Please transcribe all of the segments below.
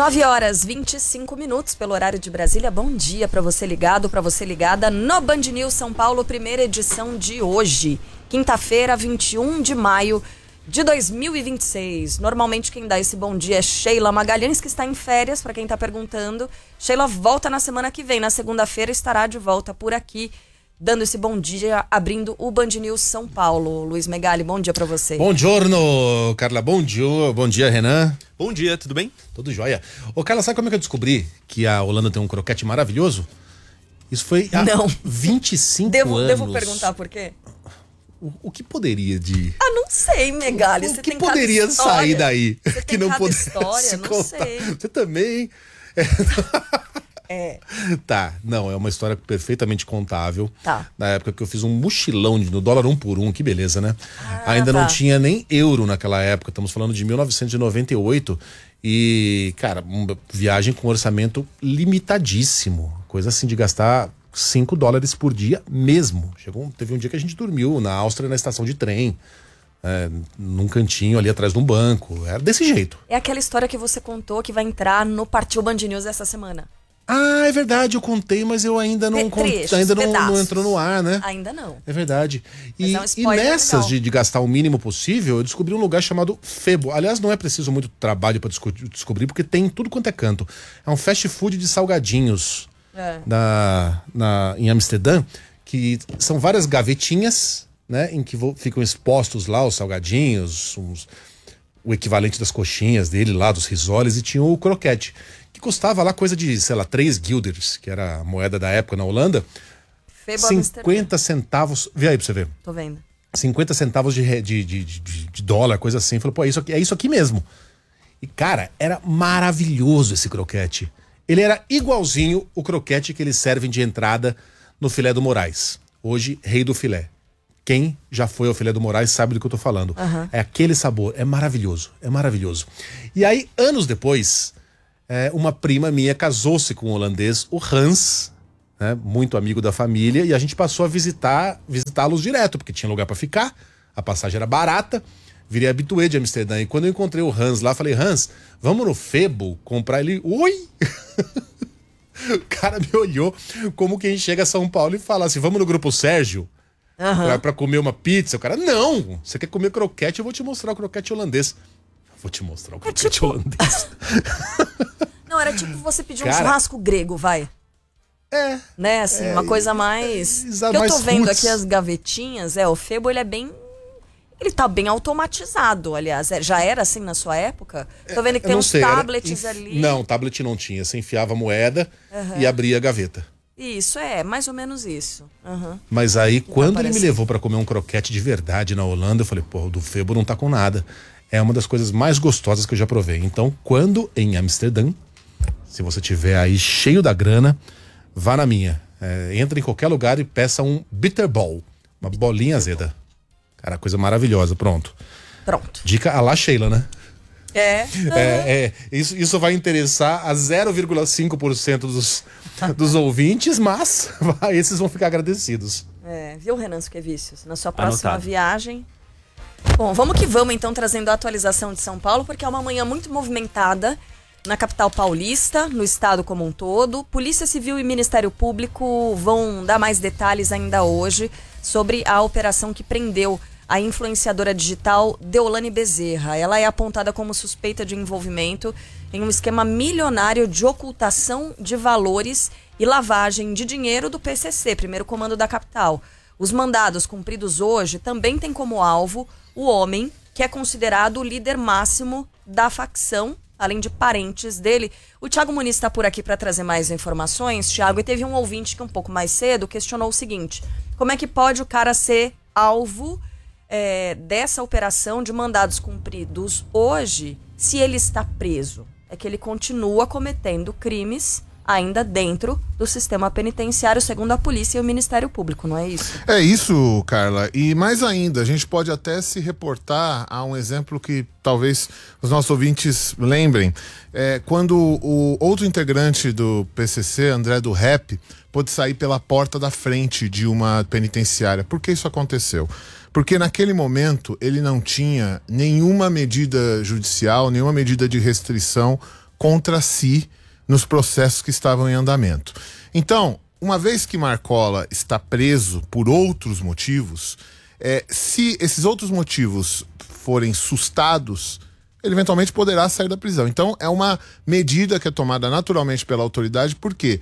9h25 pelo horário de Brasília. Bom dia para você ligado, para você ligada no Band News São Paulo, primeira edição de hoje, quinta-feira, 21 de maio de 2026. Normalmente quem dá esse bom dia é Sheila Magalhães, que está em férias, para quem está perguntando. Sheila volta na semana que vem, na segunda-feira estará de volta por aqui, dando esse bom dia, abrindo o Band News São Paulo. Luiz Megali, bom dia pra você. Bom giorno, Carla, bom dia, Renan. Bom dia, tudo bem? Tudo jóia. Ô, Carla, sabe como é que eu descobri que a Holanda tem um croquete maravilhoso? Isso foi há 25 anos. Devo perguntar por quê? O que poderia de... não sei, Megali. O que poderia sair daí? Você que tem não cada pudesse história, não contar. sei. Você também... Tá, não, é uma história perfeitamente contável. Tá. Na época que eu fiz um mochilão no dólar 1 por 1, que beleza, né? Ainda tá. não tinha nem euro naquela época, estamos falando de 1998. E, cara, uma viagem com orçamento limitadíssimo. Coisa assim de gastar $5 por dia mesmo. Teve um dia que a gente dormiu na Áustria, na estação de trem. Num cantinho ali atrás de um banco. Era desse jeito. É aquela história que você contou que vai entrar no Partiu Band News essa semana. É verdade, eu contei, mas eu ainda não não entrou no ar, né? Ainda não. É verdade. Mas é um E spoiler nessas legal. de gastar o mínimo possível, eu descobri um lugar chamado Febo. Aliás, não é preciso muito trabalho para descobrir, porque tem em tudo quanto é canto. É um fast food de salgadinhos em Amsterdã, que são várias gavetinhas, né, em que ficam expostos lá os salgadinhos, o equivalente das coxinhas dele lá, dos risoles, e tinha o croquete, que custava lá coisa de, sei lá, 3 guilders, que era a moeda da época na Holanda. Febo 50 centavos. Vê aí pra você ver. Tô vendo. 50 centavos de dólar, coisa assim. Falei, pô, é isso aqui mesmo. E, cara, era maravilhoso esse croquete. Ele era igualzinho o croquete que eles servem de entrada no Filé do Moraes. Hoje, Rei do Filé. Quem já foi ao Filé do Moraes sabe do que eu tô falando. É aquele sabor, é maravilhoso, é maravilhoso. E aí, anos depois, uma prima minha casou-se com um holandês, o Hans, né, muito amigo da família, e a gente passou a visitá-los direto, porque tinha lugar para ficar, a passagem era barata, virei habituê de Amsterdã. E quando eu encontrei o Hans lá, falei, Hans, vamos no Febo comprar ele? Oi! O cara me olhou como quem chega a São Paulo e fala assim, vamos no Grupo Sérgio? Pra comer uma pizza. O cara, não, você quer comer croquete? Eu vou te mostrar o croquete holandês. Vou te mostrar o croquete holandês. Não, era tipo você pedir um churrasco grego, vai. Né, assim, uma coisa mais... que eu tô vendo aqui as gavetinhas, o Febo, ele é bem... Ele tá bem automatizado, aliás. Já era assim na sua época? Tô vendo que tem uns tablets ali. Não, tablet não tinha. Você enfiava a moeda e abria a gaveta. Isso, mais ou menos isso. Mas aí, quando ele me levou pra comer um croquete de verdade na Holanda, eu falei, pô, o do Febo não tá com nada. É uma das coisas mais gostosas que eu já provei. Então, quando em Amsterdã, se você tiver aí cheio da grana, vá na minha. Entra em qualquer lugar e peça um bitterball, uma bolinha azeda. Cara, coisa maravilhosa, pronto. Dica à la Sheila, né? Isso vai interessar a 0,5% dos ouvintes, mas esses vão ficar agradecidos. Viu, Renan Suquevicius? Na sua próxima viagem. Bom, vamos que vamos então, trazendo a atualização de São Paulo, porque é uma manhã muito movimentada na capital paulista, no estado como um todo. Polícia Civil e Ministério Público vão dar mais detalhes ainda hoje sobre a operação que prendeu a influenciadora digital Deolane Bezerra. Ela é apontada como suspeita de envolvimento em um esquema milionário de ocultação de valores e lavagem de dinheiro do PCC, primeiro comando da capital. Os mandados cumpridos hoje também têm como alvo o homem que é considerado o líder máximo da facção, além de parentes dele. O Thiago Muniz está por aqui para trazer mais informações, Thiago, e teve um ouvinte que um pouco mais cedo questionou o seguinte: como é que pode o cara ser alvo dessa operação de mandados cumpridos hoje se ele está preso? É que ele continua cometendo crimes ainda dentro do sistema penitenciário, segundo a polícia e o Ministério Público, não é isso? É isso, Carla. E mais ainda, a gente pode até se reportar a um exemplo que talvez os nossos ouvintes lembrem. Quando o outro integrante do PCC, André do Rap, pôde sair pela porta da frente de uma penitenciária. Por que isso aconteceu? Porque naquele momento ele não tinha nenhuma medida judicial, nenhuma medida de restrição contra si nos processos que estavam em andamento. Então, uma vez que Marcola está preso por outros motivos, se esses outros motivos forem sustados, ele eventualmente poderá sair da prisão. Então, é uma medida que é tomada naturalmente pela autoridade, porque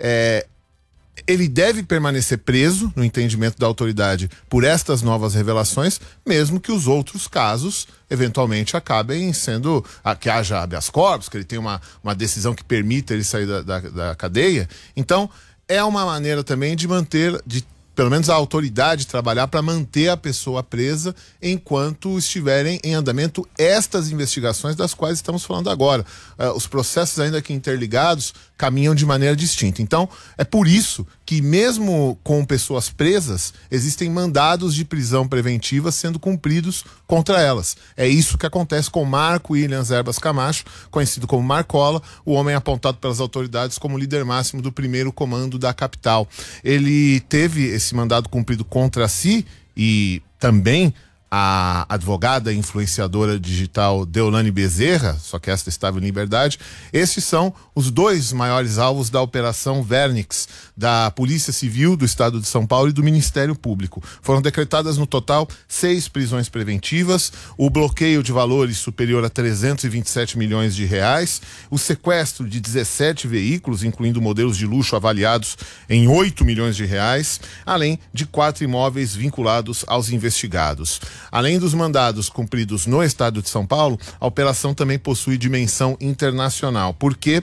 ele deve permanecer preso, no entendimento da autoridade, por estas novas revelações, mesmo que os outros casos, eventualmente, acabem sendo... que haja habeas corpus, que ele tenha uma decisão que permita ele sair da cadeia. Então, é uma maneira também de manter... pelo menos a autoridade trabalhar para manter a pessoa presa enquanto estiverem em andamento estas investigações das quais estamos falando agora. Os processos, ainda que interligados, caminham de maneira distinta. Então, é por isso que mesmo com pessoas presas, existem mandados de prisão preventiva sendo cumpridos contra elas. É isso que acontece com Marco Williams Erbas Camacho, conhecido como Marcola, o homem apontado pelas autoridades como líder máximo do primeiro comando da capital. Ele teve esse mandado cumprido contra si e também a advogada e influenciadora digital Deolane Bezerra, só que esta estava em liberdade. Estes são os dois maiores alvos da Operação Vernix, da Polícia Civil do Estado de São Paulo e do Ministério Público. Foram decretadas no total 6 prisões preventivas, o bloqueio de valores superior a 327 milhões de reais, o sequestro de 17 veículos, incluindo modelos de luxo avaliados em 8 milhões de reais, além de 4 imóveis vinculados aos investigados. Além dos mandados cumpridos no estado de São Paulo, a operação também possui dimensão internacional, porque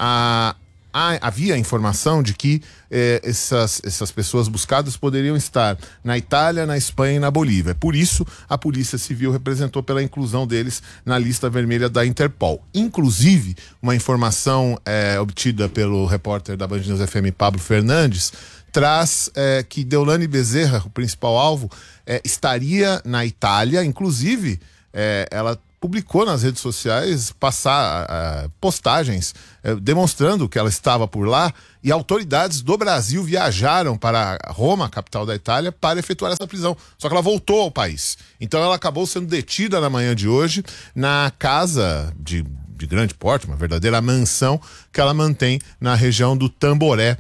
havia informação de que essas pessoas buscadas poderiam estar na Itália, na Espanha e na Bolívia. Por isso, a Polícia Civil representou pela inclusão deles na lista vermelha da Interpol. Inclusive, uma informação obtida pelo repórter da Band News FM, Pablo Fernandes, traz que Deolane Bezerra, o principal alvo, estaria na Itália. Inclusive, ela publicou nas redes sociais postagens demonstrando que ela estava por lá, e autoridades do Brasil viajaram para Roma, capital da Itália, para efetuar essa prisão. Só que ela voltou ao país. Então ela acabou sendo detida na manhã de hoje na casa de grande porte, uma verdadeira mansão que ela mantém na região do Tamboré,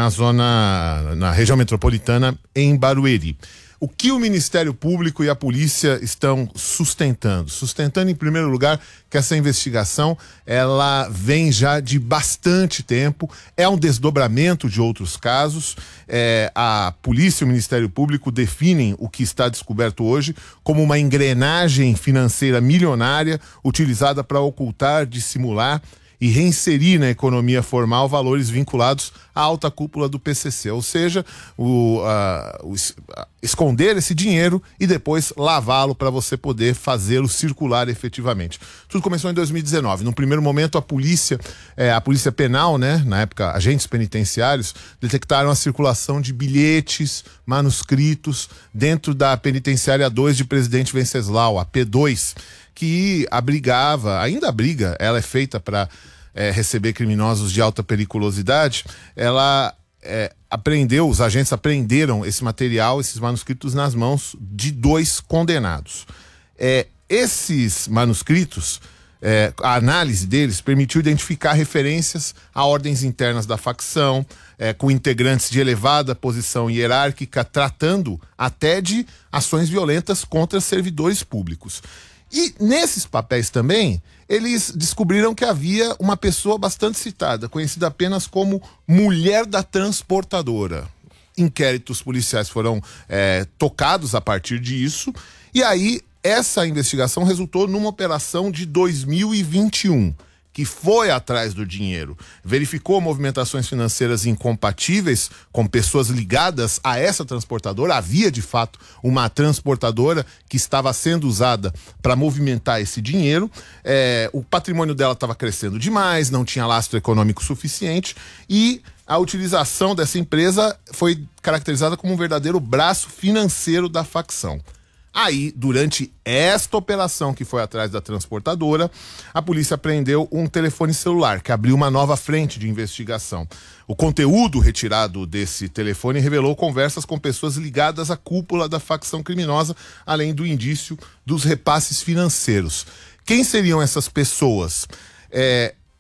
na região metropolitana, em Barueri. O que o Ministério Público e a polícia estão sustentando? Sustentando, em primeiro lugar, que essa investigação ela vem já de bastante tempo, é um desdobramento de outros casos. A polícia e o Ministério Público definem o que está descoberto hoje como uma engrenagem financeira milionária utilizada para ocultar, dissimular e reinserir na economia formal valores vinculados à alta cúpula do PCC, ou seja, esconder esse dinheiro e depois lavá-lo para você poder fazê-lo circular efetivamente. Tudo começou em 2019. No primeiro momento, a polícia penal, né, na época agentes penitenciários, detectaram a circulação de bilhetes, manuscritos dentro da penitenciária 2 de Presidente Venceslau, a P2, que ainda abriga, ela é feita para receber criminosos de alta periculosidade. Os agentes apreenderam esse material, esses manuscritos nas mãos de 2 condenados. Esses manuscritos, a análise deles permitiu identificar referências a ordens internas da facção, com integrantes de elevada posição hierárquica, tratando até de ações violentas contra servidores públicos. E nesses papéis também, eles descobriram que havia uma pessoa bastante citada, conhecida apenas como Mulher da Transportadora. Inquéritos policiais foram tocados a partir disso, e aí essa investigação resultou numa operação de 2021, que foi atrás do dinheiro, verificou movimentações financeiras incompatíveis com pessoas ligadas a essa transportadora. Havia, de fato, uma transportadora que estava sendo usada para movimentar esse dinheiro. O patrimônio dela estava crescendo demais, não tinha lastro econômico suficiente, e a utilização dessa empresa foi caracterizada como um verdadeiro braço financeiro da facção. Aí, durante esta operação que foi atrás da transportadora, a polícia apreendeu um telefone celular, que abriu uma nova frente de investigação. O conteúdo retirado desse telefone revelou conversas com pessoas ligadas à cúpula da facção criminosa, além do indício dos repasses financeiros. Quem seriam essas pessoas?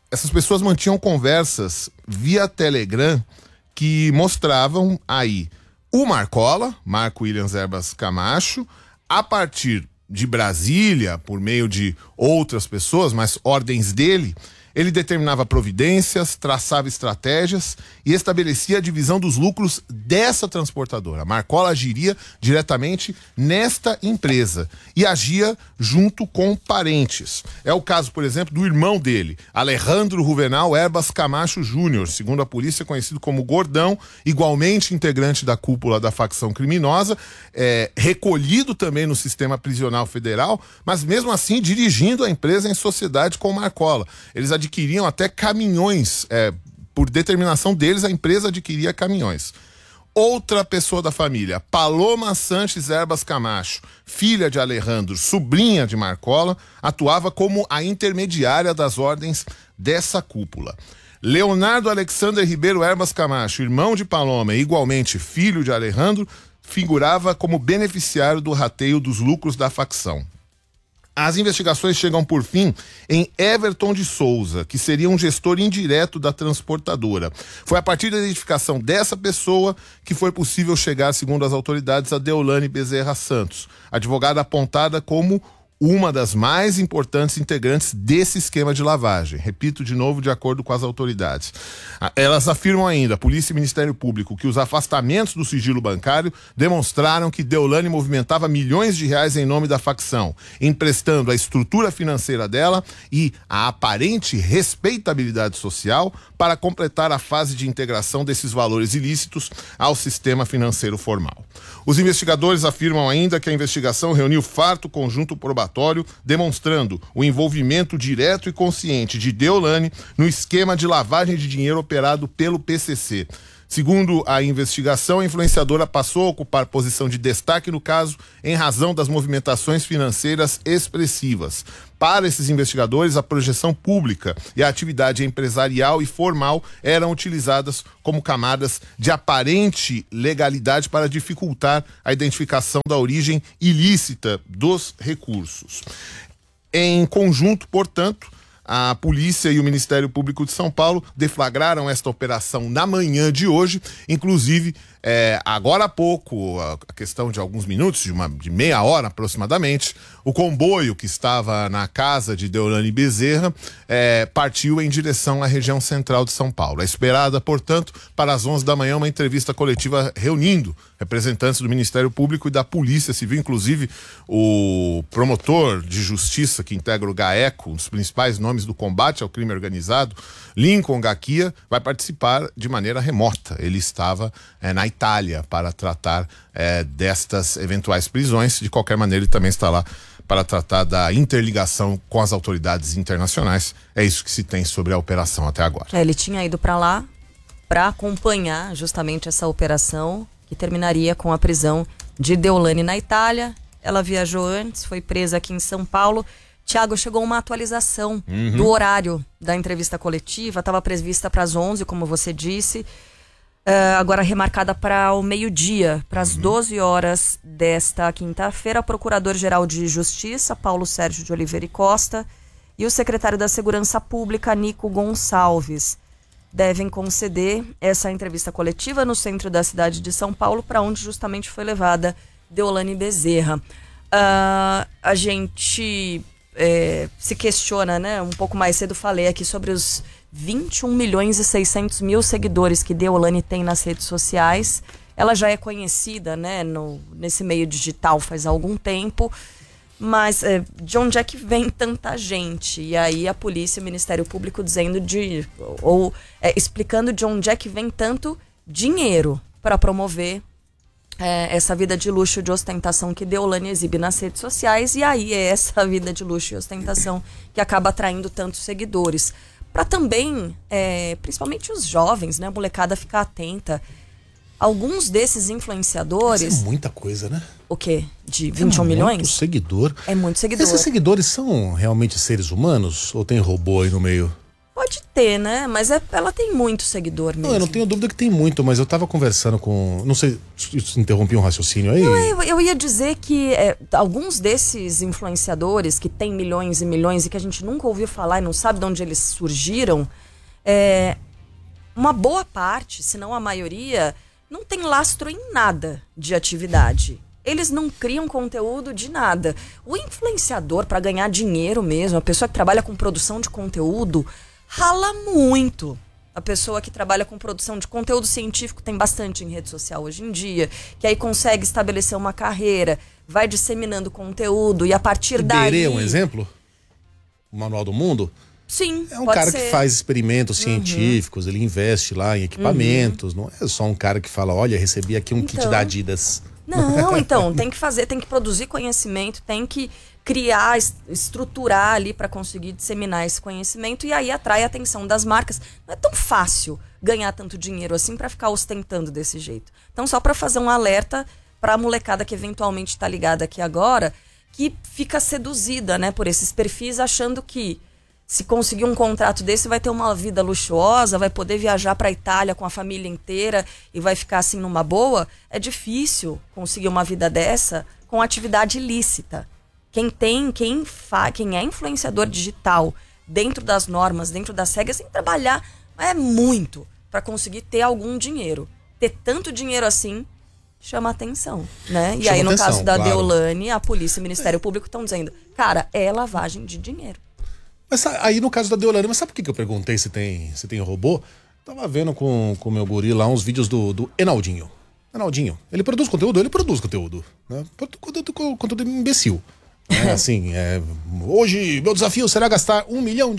essas pessoas mantinham conversas via Telegram que mostravam aí o Marcola, Marco Williams Erbas Camacho, a partir de Brasília, por meio de outras pessoas, mas ordens dele, ele determinava providências, traçava estratégias e estabelecia a divisão dos lucros dessa transportadora. Marcola agiria diretamente nesta empresa e agia junto com parentes. É o caso, por exemplo, do irmão dele, Alejandro Juvenal Erbas Camacho Júnior, segundo a polícia, conhecido como Gordão, igualmente integrante da cúpula da facção criminosa, recolhido também no sistema prisional federal, mas mesmo assim dirigindo a empresa em sociedade com Marcola. Eles adquiriam até caminhões, por determinação deles, a empresa adquiria caminhões. Outra pessoa da família, Paloma Sanches Erbas Camacho, filha de Alejandro, sobrinha de Marcola, atuava como a intermediária das ordens dessa cúpula. Leonardo Alexander Ribeiro Erbas Camacho, irmão de Paloma e igualmente filho de Alejandro, figurava como beneficiário do rateio dos lucros da facção. As investigações chegam por fim em Everton de Souza, que seria um gestor indireto da transportadora. Foi a partir da identificação dessa pessoa que foi possível chegar, segundo as autoridades, a Deolane Bezerra Santos, advogada apontada como uma das mais importantes integrantes desse esquema de lavagem. Repito de novo, de acordo com as autoridades. Elas afirmam ainda, Polícia e Ministério Público, que os afastamentos do sigilo bancário demonstraram que Deolane movimentava milhões de reais em nome da facção, emprestando a estrutura financeira dela e a aparente respeitabilidade social para completar a fase de integração desses valores ilícitos ao sistema financeiro formal. Os investigadores afirmam ainda que a investigação reuniu farto conjunto probatório, demonstrando o envolvimento direto e consciente de Deolane no esquema de lavagem de dinheiro operado pelo PCC. Segundo a investigação, a influenciadora passou a ocupar posição de destaque no caso em razão das movimentações financeiras expressivas. Para esses investigadores, a projeção pública e a atividade empresarial e formal eram utilizadas como camadas de aparente legalidade para dificultar a identificação da origem ilícita dos recursos. Em conjunto, portanto, a polícia e o Ministério Público de São Paulo deflagraram esta operação na manhã de hoje, inclusive agora há pouco, a questão de alguns minutos, de meia hora aproximadamente, o comboio que estava na casa de Deolane Bezerra partiu em direção à região central de São Paulo. É esperada, portanto, para as 11 da manhã uma entrevista coletiva reunindo representantes do Ministério Público e da Polícia Civil, inclusive o promotor de justiça que integra o GAECO, um dos principais nomes do combate ao crime organizado, Lincoln Gaquia, vai participar de maneira remota. Ele estava na Itália para tratar destas eventuais prisões. De qualquer maneira, ele também está lá para tratar da interligação com as autoridades internacionais. É isso que se tem sobre a operação até agora. Ele tinha ido para lá para acompanhar justamente essa operação que terminaria com a prisão de Deolane na Itália. Ela viajou antes, foi presa aqui em São Paulo. Tiago, chegou uma atualização do horário da entrevista coletiva. Estava prevista para as 11, como você disse. Agora remarcada para o meio-dia, para as 12 horas desta quinta-feira. O Procurador-Geral de Justiça, Paulo Sérgio de Oliveira e Costa, e o secretário da Segurança Pública, Nico Gonçalves, devem conceder essa entrevista coletiva no centro da cidade de São Paulo, para onde justamente foi levada Deolane Bezerra. A gente se questiona, né? Um pouco mais cedo falei aqui sobre os 21 milhões e 600 mil seguidores que Deolane tem nas redes sociais. Ela já é conhecida, né, nesse meio digital faz algum tempo, mas de onde é que vem tanta gente? E aí a polícia e o Ministério Público dizendo explicando de onde é que vem tanto dinheiro para promover essa vida de luxo e de ostentação que Deolane exibe nas redes sociais. E aí é essa vida de luxo e ostentação que acaba atraindo tantos seguidores. Para também, principalmente os jovens, né, a molecada ficar atenta. Alguns desses influenciadores... Isso é muita coisa, né? O quê? De 21 milhões? Muito seguidor. É muito seguidor. Esses seguidores são realmente seres humanos? Ou tem robô aí no meio? Pode ter, né? Mas ela tem muito seguidor mesmo. Não, eu não tenho dúvida que tem muito, mas eu tava conversando com... Não sei se interrompi um raciocínio aí. Não, eu ia dizer que alguns desses influenciadores que têm milhões e milhões e que a gente nunca ouviu falar e não sabe de onde eles surgiram, uma boa parte, se não a maioria, não tem lastro em nada de atividade. Eles não criam conteúdo de nada. O influenciador, para ganhar dinheiro mesmo, a pessoa que trabalha com produção de conteúdo, rala muito. A pessoa que trabalha com produção de conteúdo científico tem bastante em rede social hoje em dia, que aí consegue estabelecer uma carreira, vai disseminando conteúdo e a partir daí... Iberê é um exemplo? O Manual do Mundo? Sim, é um cara que faz experimentos científicos, ele investe lá em equipamentos, não é só um cara que fala, olha, recebi aqui um kit da Adidas. Não, então, tem que fazer, tem que produzir conhecimento, tem que criar, estruturar ali para conseguir disseminar esse conhecimento e aí atrai a atenção das marcas. Não é tão fácil ganhar tanto dinheiro assim para ficar ostentando desse jeito. Então, só para fazer um alerta para a molecada que eventualmente está ligada aqui agora, que fica seduzida, né, por esses perfis, achando que se conseguir um contrato desse vai ter uma vida luxuosa, vai poder viajar para a Itália com a família inteira e vai ficar assim numa boa. É difícil conseguir uma vida dessa com atividade ilícita. Quem é influenciador digital dentro das normas, dentro das regras, tem que trabalhar muito para conseguir ter algum dinheiro. Ter tanto dinheiro assim chama atenção, né? E aí no caso da Deolane, a polícia e o Ministério Público estão dizendo, cara, é lavagem de dinheiro. Mas aí no caso da Deolane, mas sabe por que eu perguntei se tem robô? Tava vendo com o meu guri lá uns vídeos do Enaldinho. Enaldinho, ele produz conteúdo? Ele produz conteúdo. Né? Conteúdo imbecil. Assim, hoje meu desafio será gastar R$1 milhão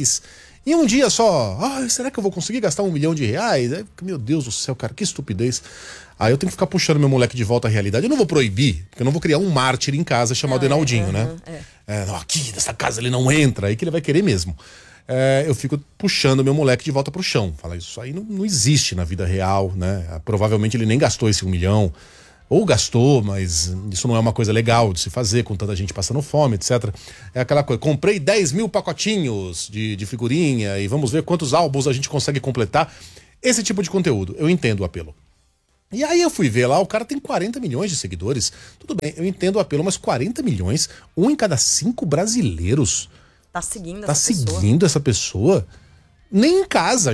em um dia só. Será que eu vou conseguir gastar R$1 milhão? Meu Deus do céu, cara, que estupidez. Aí eu tenho que ficar puxando meu moleque de volta à realidade. Eu não vou proibir, porque eu não vou criar um mártir em casa chamado Enaldinho, né? Não, aqui nessa casa ele não entra, aí que ele vai querer mesmo. Eu fico puxando meu moleque de volta pro chão. Fala, isso aí não existe na vida real, né? Provavelmente ele nem gastou esse R$1 milhão. Ou gastou, mas isso não é uma coisa legal de se fazer com tanta gente passando fome, etc. É aquela coisa, comprei 10 mil pacotinhos de figurinha e vamos ver quantos álbuns a gente consegue completar. Esse tipo de conteúdo, eu entendo o apelo. E aí eu fui ver lá, o cara tem 40 milhões de seguidores. Tudo bem, eu entendo o apelo, mas 40 milhões, 1 em cada 5 brasileiros tá seguindo essa pessoa. Nem em casa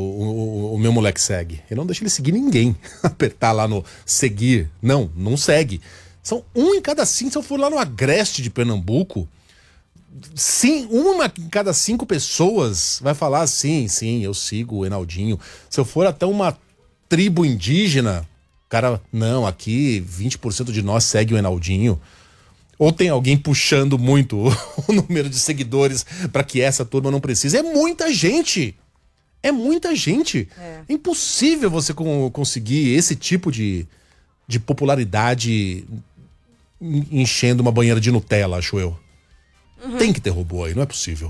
o meu moleque segue. Eu não deixo ele seguir ninguém. Apertar lá no seguir. Não segue. São 1 em cada 5. Se eu for lá no Agreste de Pernambuco, sim, 1 em cada 5 pessoas vai falar sim, eu sigo o Enaldinho. Se eu for até uma tribo indígena, cara, não, aqui 20% de nós segue o Enaldinho. Ou tem alguém puxando muito o número de seguidores para que essa turma não precise. É muita gente. É muita gente. É impossível você conseguir esse tipo de popularidade enchendo uma banheira de Nutella, acho eu. Tem que ter robô aí, não é possível.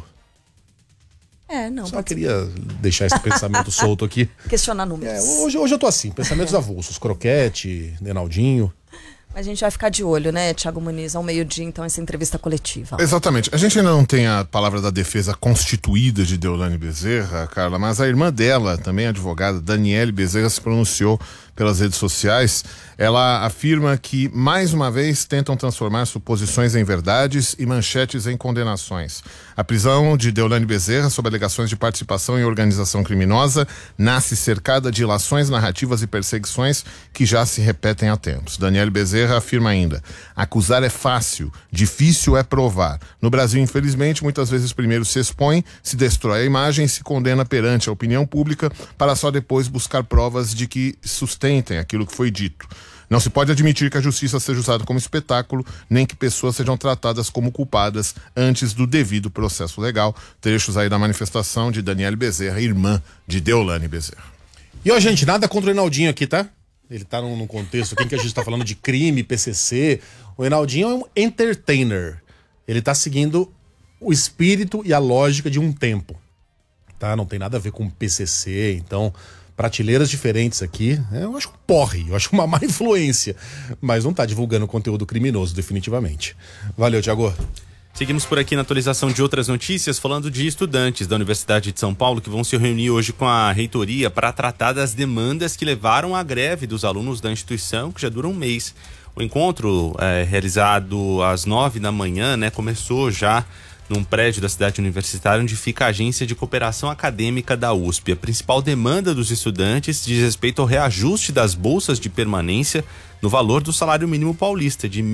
Não. Só queria deixar esse pensamento solto aqui. Questionar números. Hoje eu tô assim, pensamentos avulsos. Croquete, Enaldinho. A gente vai ficar de olho, né, Thiago Muniz, ao meio-dia, então, essa entrevista coletiva. Exatamente. A gente ainda não tem a palavra da defesa constituída de Deolane Bezerra, Carla, mas a irmã dela, também advogada, Daniele Bezerra, se pronunciou pelas redes sociais. Ela afirma que, mais uma vez, tentam transformar suposições em verdades e manchetes em condenações. A prisão de Deolane Bezerra, sob alegações de participação em organização criminosa, nasce cercada de ilações narrativas e perseguições que já se repetem há tempos. Daniele Bezerra afirma ainda: acusar é fácil, difícil é provar. No Brasil, infelizmente, muitas vezes primeiro se expõe, se destrói a imagem e se condena perante a opinião pública para só depois buscar provas de que sustentem aquilo que foi dito. Não se pode admitir que a justiça seja usada como espetáculo, nem que pessoas sejam tratadas como culpadas antes do devido processo legal. Trechos aí da manifestação de Daniele Bezerra, irmã de Deolane Bezerra. E ó, gente, nada contra o Enaldinho aqui, tá? Ele tá num contexto aqui em que a gente tá falando de crime, PCC. O Enaldinho é um entertainer. Ele tá seguindo o espírito e a lógica de um tempo, tá? Não tem nada a ver com PCC, então... prateleiras diferentes aqui, eu acho um porre, eu acho uma má influência, mas não tá divulgando conteúdo criminoso, definitivamente. Valeu, Thiago. Seguimos por aqui na atualização de outras notícias, falando de estudantes da Universidade de São Paulo que vão se reunir hoje com a reitoria para tratar das demandas que levaram à greve dos alunos da instituição, que já dura um mês. O encontro realizado às 9 da manhã, começou já num prédio da cidade universitária, onde fica a Agência de Cooperação Acadêmica da USP. A principal demanda dos estudantes diz respeito ao reajuste das bolsas de permanência no valor do salário mínimo paulista, de R$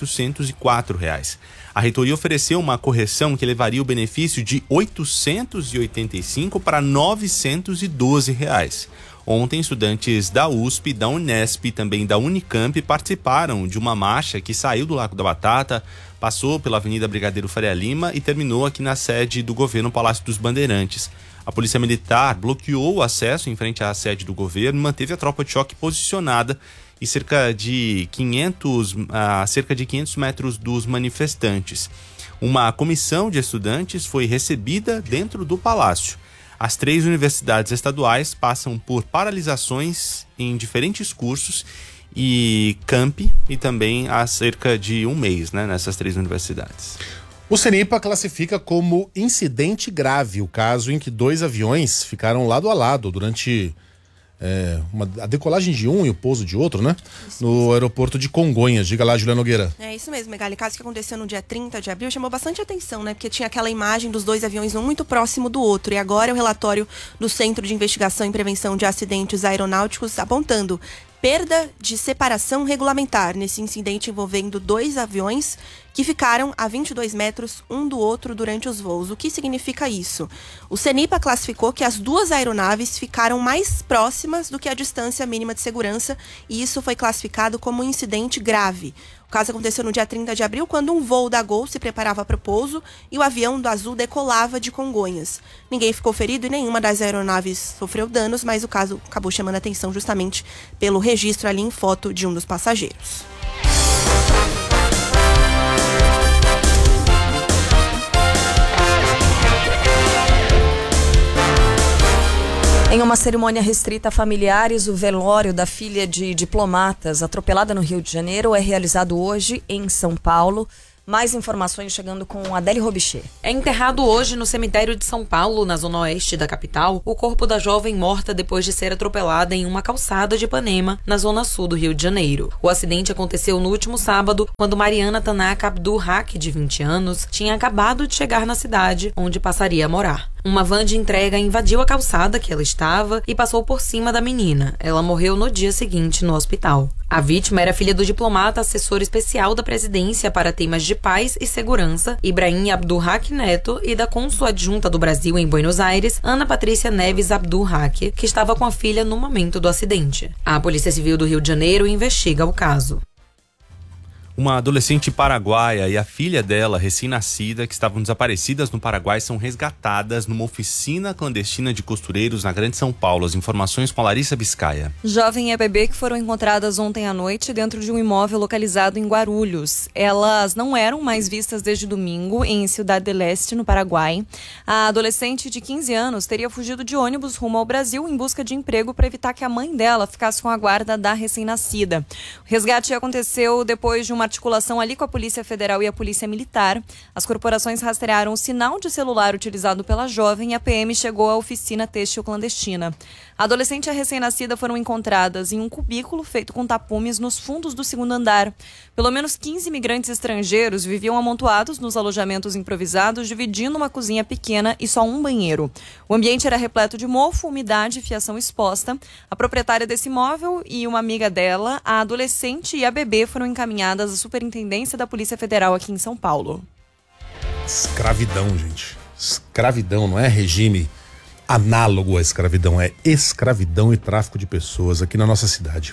1.804. A reitoria ofereceu uma correção que levaria o benefício de R$ 885 para R$ 912. Ontem, estudantes da USP, da Unesp e também da Unicamp participaram de uma marcha que saiu do Largo da Batata, passou pela Avenida Brigadeiro Faria Lima e terminou aqui na sede do governo, Palácio dos Bandeirantes. A Polícia Militar bloqueou o acesso em frente à sede do governo, manteve a tropa de choque posicionada e cerca de 500 metros dos manifestantes. Uma comissão de estudantes foi recebida dentro do palácio. As 3 universidades estaduais passam por paralisações em diferentes cursos e campi, e também há cerca de um mês, nessas 3 universidades. O CENIPA classifica como incidente grave o caso em que 2 aviões ficaram lado a lado durante a decolagem de um e o pouso de outro, no aeroporto de Congonhas. Diga lá, Juliana Nogueira. É isso mesmo, Megali. O caso que aconteceu no dia 30 de abril chamou bastante atenção, porque tinha aquela imagem dos 2 aviões um muito próximo do outro. E agora é o relatório do Centro de Investigação e Prevenção de Acidentes Aeronáuticos apontando perda de separação regulamentar nesse incidente envolvendo 2 aviões que ficaram a 22 metros um do outro durante os voos. O que significa isso? O CENIPA classificou que as 2 aeronaves ficaram mais próximas do que a distância mínima de segurança e isso foi classificado como um incidente grave. O caso aconteceu no dia 30 de abril, quando um voo da Gol se preparava para o pouso e o avião do Azul decolava de Congonhas. Ninguém ficou ferido e nenhuma das aeronaves sofreu danos, mas o caso acabou chamando a atenção justamente pelo registro ali em foto de um dos passageiros. Em uma cerimônia restrita a familiares, o velório da filha de diplomatas atropelada no Rio de Janeiro é realizado hoje em São Paulo. Mais informações chegando com Adélie Robichê. É enterrado hoje no cemitério de São Paulo, na zona oeste da capital, o corpo da jovem morta depois de ser atropelada em uma calçada de Ipanema, na zona sul do Rio de Janeiro. O acidente aconteceu no último sábado, quando Mariana Tanaka Abdul Haq, de 20 anos, tinha acabado de chegar na cidade, onde passaria a morar. Uma van de entrega invadiu a calçada que ela estava e passou por cima da menina. Ela morreu no dia seguinte no hospital. A vítima era filha do diplomata assessor especial da presidência para temas de paz e segurança, Ibrahim Abdul Haq Neto, e da cônsul adjunta do Brasil em Buenos Aires, Ana Patrícia Neves Abdul Haq, que estava com a filha no momento do acidente. A Polícia Civil do Rio de Janeiro investiga o caso. Uma adolescente paraguaia e a filha dela, recém-nascida, que estavam desaparecidas no Paraguai, são resgatadas numa oficina clandestina de costureiros na Grande São Paulo. As informações com a Larissa Biscaia. Jovem e a bebê que foram encontradas ontem à noite dentro de um imóvel localizado em Guarulhos. Elas não eram mais vistas desde domingo em Ciudad del Este, no Paraguai. A adolescente de 15 anos teria fugido de ônibus rumo ao Brasil em busca de emprego para evitar que a mãe dela ficasse com a guarda da recém-nascida. O resgate aconteceu depois de uma articulação ali com a Polícia Federal e a Polícia Militar. As corporações rastrearam o sinal de celular utilizado pela jovem e a PM chegou à oficina têxtil clandestina. A adolescente e a recém-nascida foram encontradas em um cubículo feito com tapumes nos fundos do 2º andar. Pelo menos 15 imigrantes estrangeiros viviam amontoados nos alojamentos improvisados, dividindo uma cozinha pequena e só um banheiro. O ambiente era repleto de mofo, umidade e fiação exposta. A proprietária desse imóvel e uma amiga dela, a adolescente e a bebê foram encaminhadas à Superintendência da Polícia Federal aqui em São Paulo. Escravidão, gente. Escravidão, não é regime análogo à escravidão, é escravidão e tráfico de pessoas aqui na nossa cidade.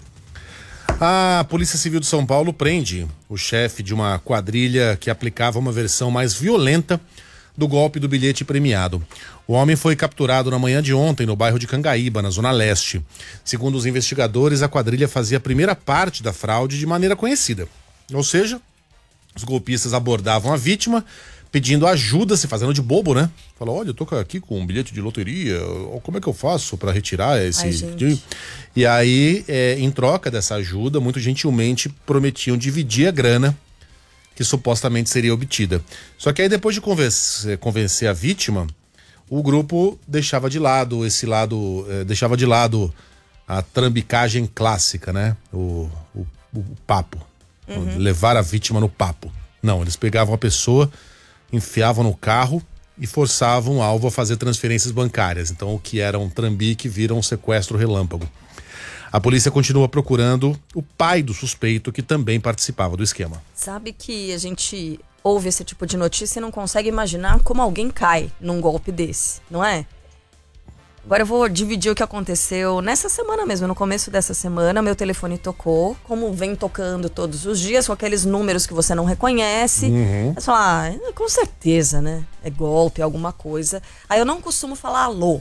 A Polícia Civil de São Paulo prende o chefe de uma quadrilha que aplicava uma versão mais violenta do golpe do bilhete premiado. O homem foi capturado na manhã de ontem no bairro de Cangaíba, na Zona Leste. Segundo os investigadores, a quadrilha fazia a primeira parte da fraude de maneira conhecida. Ou seja, os golpistas abordavam a vítima pedindo ajuda, se fazendo de bobo, né? Fala, olha, eu tô aqui com um bilhete de loteria, como é que eu faço para retirar esse... E aí, em troca dessa ajuda, muito gentilmente prometiam dividir a grana que supostamente seria obtida. Só que aí depois de convencer a vítima, o grupo deixava de lado deixava de lado a trambicagem clássica, né? O papo. Levar a vítima no papo. Não, eles pegavam a pessoa, enfiavam no carro e forçavam o alvo a fazer transferências bancárias. Então o que era um trambique vira um sequestro relâmpago. A polícia continua procurando o pai do suspeito, que também participava do esquema. Sabe que a gente ouve esse tipo de notícia e não consegue imaginar como alguém cai num golpe desse, não é? Agora eu vou dividir o que aconteceu nessa semana mesmo, no começo dessa semana, meu telefone tocou, como vem tocando todos os dias, com aqueles números que você não reconhece. Você fala, com certeza, né? É golpe, alguma coisa. Aí eu não costumo falar alô.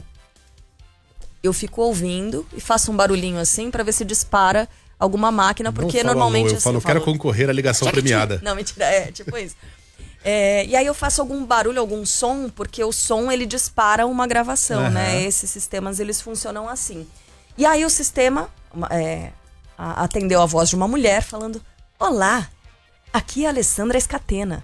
Eu fico ouvindo e faço um barulhinho assim pra ver se dispara alguma máquina, porque normalmente... Eu falo, quero concorrer à ligação premiada. Não, mentira, tipo isso. E aí eu faço algum barulho, algum som, porque o som ele dispara uma gravação, né? Esses sistemas eles funcionam assim. E aí o sistema atendeu a voz de uma mulher falando: olá, aqui é a Alessandra Escatena.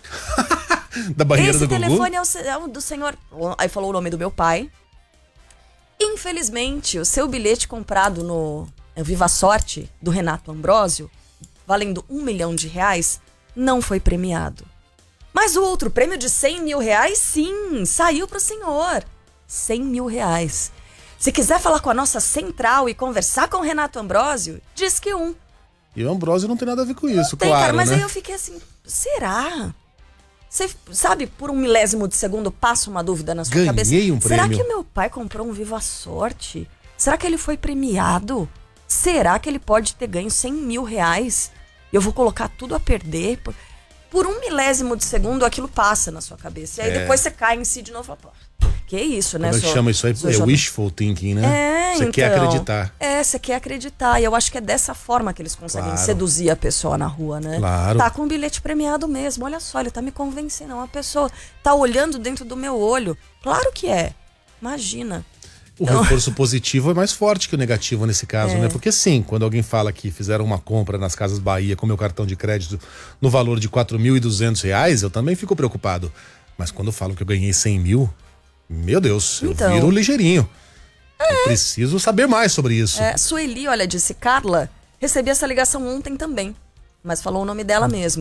Da barreira do Gugu? Esse telefone é o do senhor... Aí falou o nome do meu pai. Infelizmente, o seu bilhete comprado no Viva Sorte, do Renato Ambrósio, valendo R$1 milhão, não foi premiado. Mas o outro prêmio de R$100 mil, sim, saiu pro senhor. R$100 mil. Se quiser falar com a nossa central e conversar com o Renato Ambrósio, diz que 1. E o Ambrósio não tem nada a ver com isso, não tem, claro, cara, mas né? aí eu fiquei assim, será? Você sabe, por 1 milésimo de segundo passa uma dúvida na sua cabeça. Ganhei um prêmio. Será que meu pai comprou um Viva Sorte? Será que ele foi premiado? Será que ele pode ter ganho R$100 mil? Eu vou colocar tudo a perder? Por 1 milésimo de segundo aquilo passa na sua cabeça. E aí depois você cai em si de novo e fala, pô, que isso, né? Como é que chama isso aí? É wishful thinking, né? Você quer acreditar. Você quer acreditar. E eu acho que é dessa forma que eles conseguem seduzir a pessoa na rua, né? Claro. Tá com um bilhete premiado mesmo. Olha só, ele tá me convencendo. Uma pessoa tá olhando dentro do meu olho. Claro que é. Imagina. O reforço positivo é mais forte que o negativo nesse caso, né? Porque sim, quando alguém fala que fizeram uma compra nas Casas Bahia com meu cartão de crédito no valor de R$4.200, eu também fico preocupado. Mas quando falam que eu ganhei R$100 mil, meu Deus, eu viro ligeirinho. Eu preciso saber mais sobre isso. Sueli, olha, disse: Carla, recebi essa ligação ontem também, mas falou o nome dela mesmo.